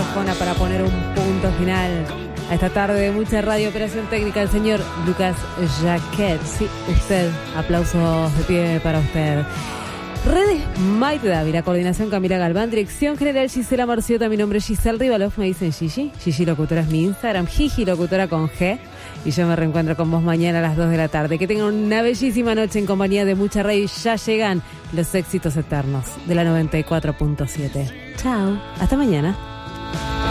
Arjona para poner un punto final a esta tarde de mucha radio. Operación técnica el señor Lucas Jaquet. Sí, usted, aplausos de pie para usted. Redes Maite Dávila, coordinación Camila Galván, dirección general Gisela Marciota, mi nombre es Giselle Rivalov, me dicen Gigi. Gigi Locutora es mi Instagram, Gigi Locutora con G. Y yo me reencuentro con vos mañana a las 2 de la tarde. Que tengan una bellísima noche en compañía de mucha radio. Y ya llegan los éxitos eternos de la 94.7. Chao, hasta mañana.